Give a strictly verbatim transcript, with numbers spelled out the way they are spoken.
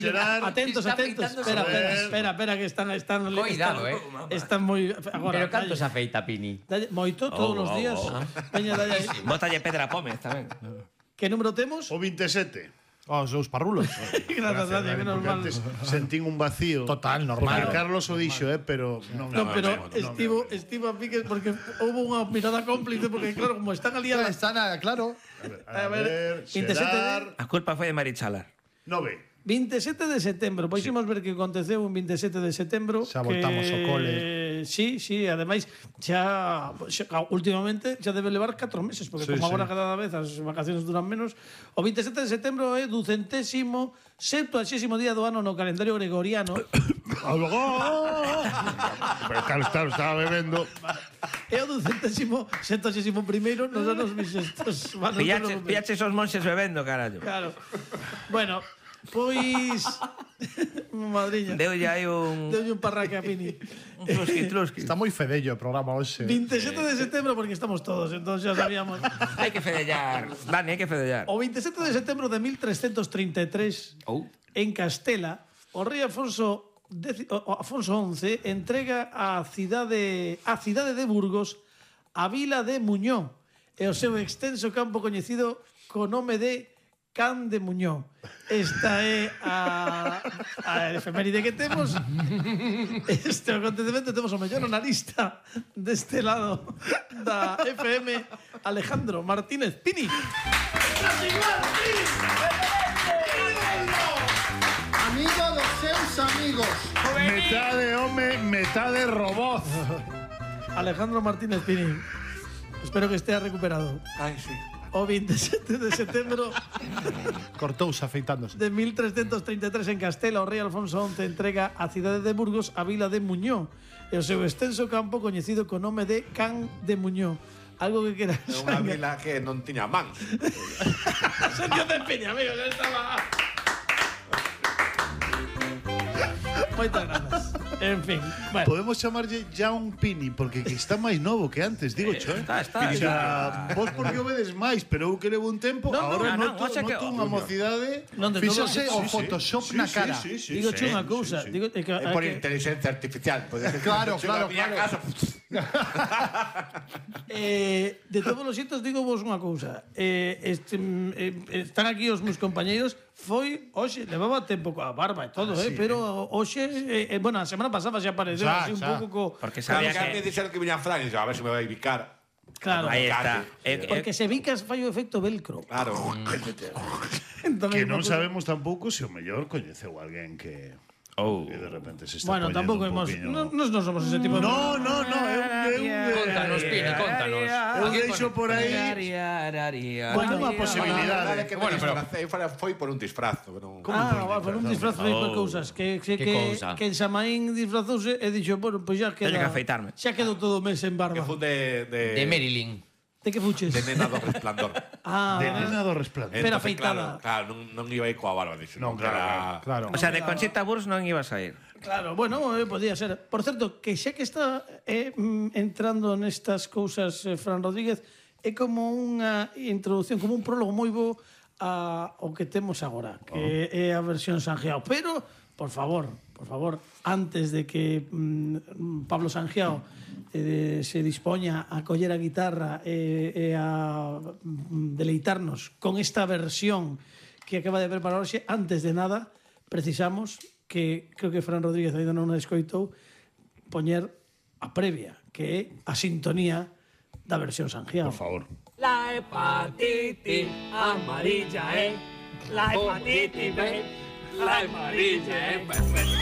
Atentos, atentos. Espera, espera, espera, espera, que están están Cuidado, eh. Están moi agora. Pero canto se afeita Pini? Moito todos os días. Veña, dalle aí. Bótalle Pedra Pómez tamén. Que número temos? O veintisiete. Oh, os seus parrulos. Grazas, gracias, que normal. Antes sentín un vacío. Total, normal. Porque Carlos o dixo, eh, pero non. No, pero estivo, estivo a piques porque houve unha mirada cómplice porque claro, como están ali a Están, claro. A ver, veintisiete Xerar. A culpa foi de Marichalar. Nove. veintisiete de setembro, pois imos ver que aconteceu un veintisiete de setembro. Xa voltamos que... ao cole. Sí, sí, ademais xa, xa últimamente xa debe levar catro meses, porque Sí, como sí. agora cada vez as vacaciones duran menos. O veintisiete de setembro é do centésimo septuagésimo día do ano no calendario gregoriano. Pero Carlos, claro, estaba bebendo. É o do centésimo septuagésimo primeiro nos anos bisestos. Pillache, pillache esos monxes bebendo, carallo. Claro. Bueno, pois madriña. Deulle aí un... Deulle un parraque a Pini. Un trusqui, trusqui. Está moi fedello o programa hoxe. veintisiete de setembro porque estamos todos, entonces xa sabíamos. Hai que fedellar. Dani, hai que fedellar. O veintisiete de setembro de mil trescentos treinta e tres, Oh. en Castela, o rei Afonso X, o Afonso once entrega a cidade a cidade de Burgos a vila de Muñó e o seu extenso campo coñecido co nome de Can de Muñó. Esta é a, a efeméride que temos. Este acontecemento temos o mellor analista deste lado da F M, Alejandro Martínez Pini. Amigo dos seus amigos. Metade home, metade robot. Alejandro Martínez Pini. Espero que estea recuperado. Ai, sí. O veintisiete de setembro Cortouse afeitándose. de mil trescentos treinta e tres en Castela, o rei Alfonso once entrega a cidade de Burgos a vila de Muñó e o seu extenso campo coñecido co nome de Can de Muñó. Algo que queras. É unha vila que non tiña mans. Sergio de Peña, amigo, ya estaba. Moitas grazas. En fin, bueno. Podemos chamarlle ya un Pini, porque que está máis novo que antes, digo cho, eh? Está, está. O sea, vos porque o vedes máis, pero eu que levo un tempo, No, no, agora no, noto, no, xa que- noto unha mocidade. Non, de todo. Fíxose o Photoshop na cara. Sí, sí, Digo sí, che unha sí, cousa, sí. digo é que, É é por que inteligencia artificial. Claro, claro, A miña claro. casa. eh, de todos os xeitos digo vos unha cousa. Eh, este, eh, están aquí os meus compañeiros. Foi hoxe, levaba tempo coa barba e todo, eh, pero hoxe eh, eh, bueno, a semana pasada xa apareceu Xa, así un xa. pouco co Porque Sabía sabía que me que... dixeron que viña Fran e dixo, a ver se me vai bicar. claro, Aí está. Eh, eh, porque se vicas fai o efecto velcro. Claro. Entón, Que non unha cousa- sabemos tampouco se o mellor coñeceu alguén que Oh. que de repente se está Bueno, poñendo tampouco un hemos poquinho. no, nos non somos ese tipo de No, no, no, eu, eu, Contanos, Pini, contanos. eu deixo por aí Bueno, unha posibilidade. Que Bueno, bueno, pero- pero foi por un disfraz. Non... Ah, va, por un disfraz de Oh. cousas que que Que que, cousa? que en Samaín disfrazouse e dixo, bueno, pois pues xa queda. Teño que afeitarme. Xa quedou todo o mes en barba. Que fun de... De, De Marilyn. De que fuches? de nena do resplandor. Ah, De nena do resplandor. Pero Entonces, afeitada. Claro, claro non, non iba aí coa barba. Dixo, Non, non, claro, era... Claro. O sea, de Conchita Wurst non ibas a ir. claro, bueno, eh, podía ser. Por certo, que xa que está eh, mm, entrando nestas cousas eh, Fran Rodríguez, é como unha introducción, como un prólogo moi bo a o que temos agora, que é a versión Sanjeao. Pero, por favor, por favor, antes de que mm, Pablo Sanjeao eh, se dispoña a coller a guitarra e, e a mm, deleitarnos con esta versión que acaba de preparar hoxe, antes de nada, precisamos que creo que Fran Rodríguez ainda non a escoitou poñer a previa, que é a sintonía da versión Sanjeao. Por favor. La hepatitis amarilla, eh. La hepatitis B. La amarilla, eh.